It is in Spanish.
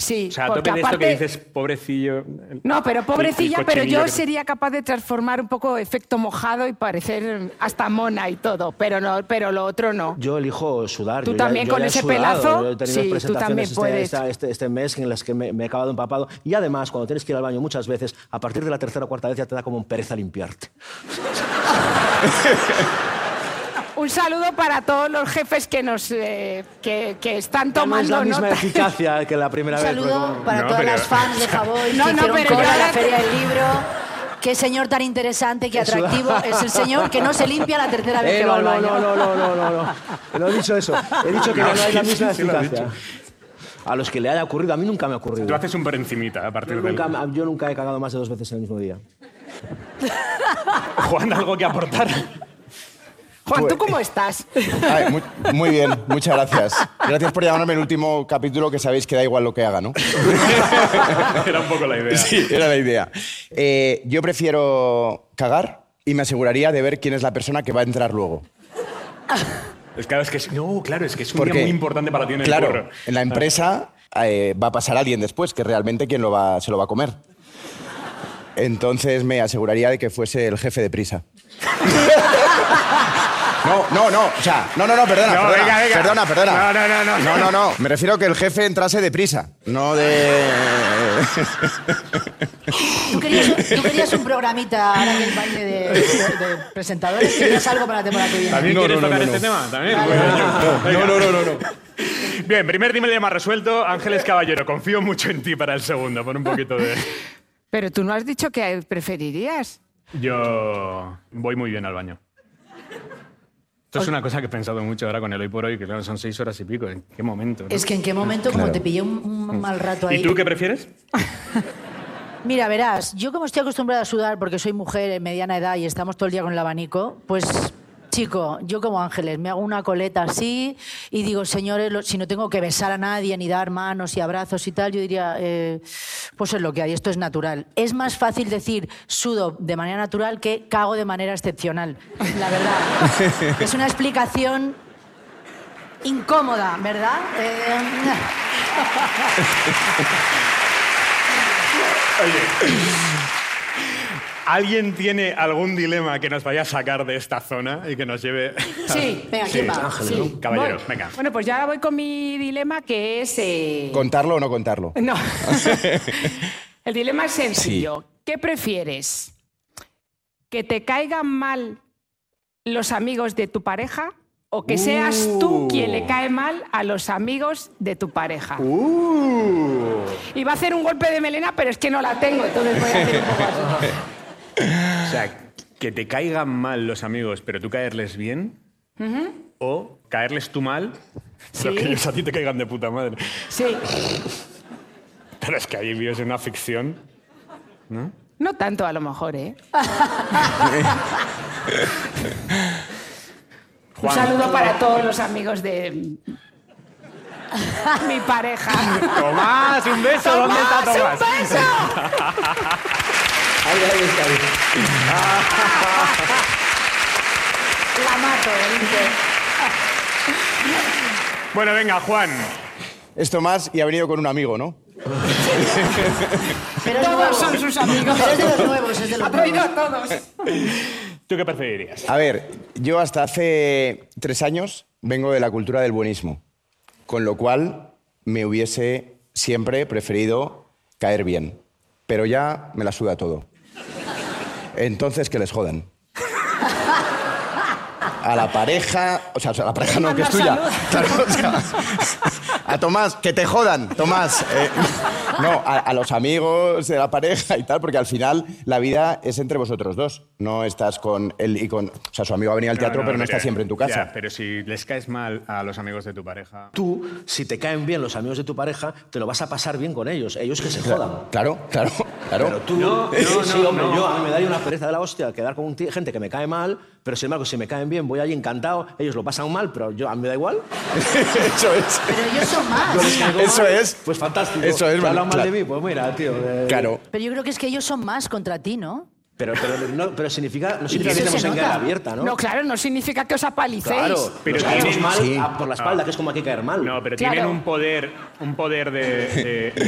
Sí, O sea, a porque tope de esto que aparte- dices, pobrecillo... No, pero pobrecilla, el pero yo cochinillo que- sería capaz de transformar un poco efecto mojado y parecer hasta mona y todo, pero lo otro no. Yo elijo sudar. Tú Yo ya- también yo con ya he ese sudado. pelazo, Yo he tenido sí, tú presentaciones también puedes. este mes en las que me he acabado empapado. Y además, cuando tienes que ir al baño muchas veces, a partir de la tercera o cuarta vez ya te da como un pereza limpiarte. Un saludo para todos los jefes que nos que están Ya no es tomando la misma nota. eficacia que la primera Un vez. saludo porque- para No, todas pero- las fans de Javoy No, que no, hicieron pero cola yo en la ahora- Feria del Libro. Qué señor tan interesante, qué atractivo es el señor que no se limpia la tercera vez que va al no, baño. no. No he dicho eso. He dicho que No, ya no hay la sí, misma sí lo has eficacia. A los que le haya ocurrido, a mí nunca me ha ocurrido. Tú haces un por encimita a partir del... Yo nunca he cagado más de 2 veces en el mismo día. Juan, ¿algo que aportar? Juan, ¿tú cómo estás? Ay, muy bien, muchas gracias. Gracias por llamarme el último capítulo, que sabéis que da igual lo que haga, ¿no? Era un poco la idea. Sí, era la idea. Yo prefiero cagar y me aseguraría de ver quién es la persona que va a entrar luego. Es que es un ¿Por día qué? muy importante para ti en el Claro, curro. en la empresa va a pasar alguien después, que realmente quien se lo va a comer. Entonces me aseguraría de que fuese el jefe de Prisa. No, o sea, no, perdona, No, venga. perdona. No, me refiero a que el jefe entrase de prisa, no de... ¿Tú querías un programita ahora en el baile de presentadores? ¿Querías algo para la temporada que viene? ¿También No, quieres no, tocar no, este no. tema? ¿También? No. Bien, primer dilema resuelto. Ángeles Caballero, confío mucho en ti para el segundo. Pon un poquito de... Pero tú no has dicho que preferirías. Yo voy muy bien al baño. Esto es una cosa que he pensado mucho ahora con el hoy por hoy, que claro, son 6 horas y pico. ¿En qué momento? ¿no? Es que en qué momento, como te pillé un mal rato ahí. ¿Y tú qué prefieres? Mira, verás, yo como estoy acostumbrada a sudar porque soy mujer en mediana edad y estamos todo el día con el abanico, pues, chico, yo como Ángeles me hago una coleta así y digo, señores, si no tengo que besar a nadie, ni dar manos y abrazos y tal, yo diría, pues es lo que hay, esto es natural. Es más fácil decir sudo de manera natural que cago de manera excepcional, la verdad. Es una explicación incómoda, ¿verdad? ¿Alguien tiene algún dilema que nos vaya a sacar de esta zona y que nos lleve... Sí, venga, ¿quién va? Ángeles, Sí. ¿no? Caballero, Voy. venga. Bueno, pues ya voy con mi dilema, que es... ¿Contarlo o no contarlo? No. El dilema es sencillo. ¿Qué prefieres? ¿Que te caigan mal los amigos de tu pareja o que seas tú quien le cae mal a los amigos de tu pareja? Iba a hacer un golpe de melena, pero es que no la tengo, entonces voy a hacer un poco así. O sea, que te caigan mal los amigos, pero tú caerles bien. O caerles tú mal, pero Sí. que ellos a ti te caigan de puta madre. Sí. Pero es que ahí vives en una ficción, ¿no? No tanto, a lo mejor, ¿eh? Un Juan. saludo para todos los amigos de mi pareja. Tomás, un beso. ¿Dónde está Tomás? ¡Un beso! Ahí está. La mato, ¿eh? Bueno, venga, Juan. Es Tomás y ha venido con un amigo, ¿no? Pero es Todos nuevo. son sus amigos. Pero es de los nuevos, es de los Ha traído nuevos. a todos. ¿Tú qué preferirías? A ver, yo hasta hace 3 años vengo de la cultura del buenismo, con lo cual me hubiese siempre preferido caer bien, pero ya me la suda todo. Entonces, que les jodan. A la pareja, o sea, a la pareja no, que es tuya. Claro, o sea, a Tomás, que te jodan, Tomás. No, a los amigos de la pareja y tal, porque al final la vida es entre vosotros dos. No estás con él y con... O sea, su amigo ha venido al teatro, pero no está siempre en tu casa. Ya, pero si les caes mal a los amigos de tu pareja... Tú, si te caen bien los amigos de tu pareja, te lo vas a pasar bien con ellos. Ellos que se jodan. Claro. Pero tú, No, sí, hombre, no. yo a mí me daría una pereza de la hostia quedar con gente que me cae mal, pero sin embargo, si me caen bien, voy allí encantado, ellos lo pasan mal, pero a mí me da igual. Eso es. Pero ellos son más. Yo les caigo Eso mal, es. Pues fantástico. Eso es, ¿Te hablan mal claro. de mí? Pues mira, tío. Claro. Pero yo creo que es que ellos son más contra ti, ¿no? Pero significa, no significa eso que estemos se en nota. guerra abierta, ¿no? No, claro, no significa que os apalicéis. Claro, Pero nos caemos tiene- mal sí. por la espalda, que es como hay que caer mal. No, pero Claro. tienen un poder de